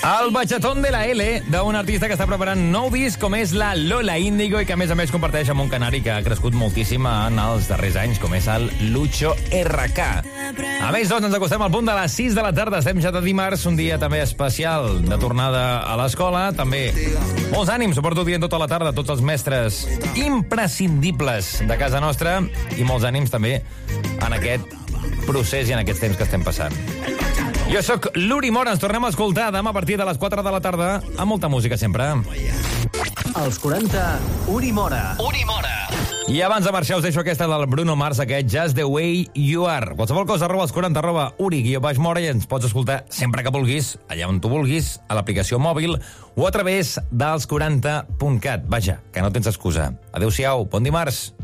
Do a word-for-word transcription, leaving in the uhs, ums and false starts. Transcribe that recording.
El Bachatón de la L, d'un artista que està preparant nou disc com és la Lola Índigo i que a més a més comparteix amb un canari que ha crescut moltíssim en els darrers anys, com és el Lucho erre ca. A més, doncs, ens acostem al punt de les sis de la tarda. Estem ja de dimarts, un dia també especial de tornada a l'escola. També molts ànims, suporto dient tota la tarda a tots els mestres imprescindibles de casa nostra i molts ànims també en aquest procés i en aquests temps que estem passant. Jo sóc l'Uri Mora, ens tornem a escoltar demà a partir de les quatre de la tarda amb molta música sempre. Als quaranta, Uri Mora. Uri Mora. I abans de marxar us deixo aquesta del Bruno Mars, aquest Just the Way You Are. Qualsevol cosa, arroba els quaranta, arroba Uri guió baix Mora, i ens pots escoltar sempre que vulguis, allà on tu vulguis, a l'aplicació mòbil o a través dels quaranta punt cat. Vaja, que no tens excusa. Adéu-siau, bon dimarts.